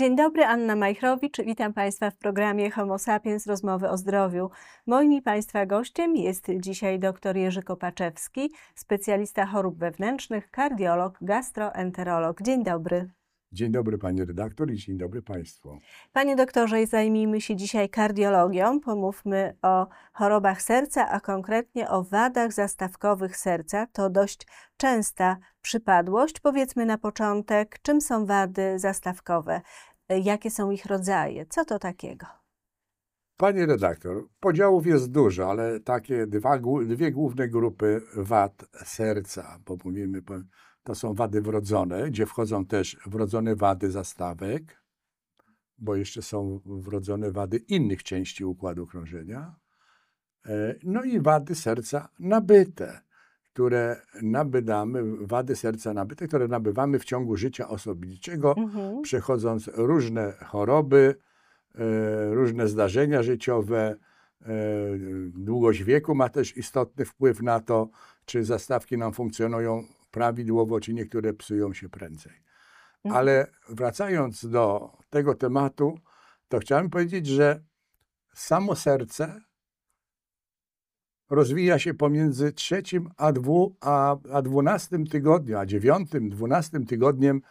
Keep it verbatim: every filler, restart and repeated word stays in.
Dzień dobry, Anna Majchrowicz. Witam Państwa w programie Homo Sapiens – Rozmowy o zdrowiu. Moim i Państwa gościem jest dzisiaj dr Jerzy Kopaczewski, specjalista chorób wewnętrznych, kardiolog, gastroenterolog. Dzień dobry. Dzień dobry Pani redaktor i dzień dobry Państwu. Panie doktorze, zajmijmy się dzisiaj kardiologią. Pomówmy o chorobach serca, a konkretnie o wadach zastawkowych serca. To dość częsta przypadłość. Powiedzmy na początek, czym są wady zastawkowe? Jakie są ich rodzaje? Co to takiego? Pani redaktor, podziałów jest dużo, ale takie dwa, dwie główne grupy wad serca, bo mówimy, to są wady wrodzone, gdzie wchodzą też wrodzone wady zastawek, bo jeszcze są wrodzone wady innych części układu krążenia. No i wady serca nabyte, które nabywamy, wady serca nabyte, które nabywamy w ciągu życia osobniczego, mhm. przechodząc różne choroby, różne zdarzenia życiowe. Długość wieku ma też istotny wpływ na to, czy zastawki nam funkcjonują prawidłowo, czy niektóre psują się prędzej. Mhm. Ale wracając do tego tematu, to chciałem powiedzieć, że samo serce rozwija się pomiędzy trzecim a, dwu, a, a dwunastym tygodniem, a dziewiątym, dwunastym tygodniem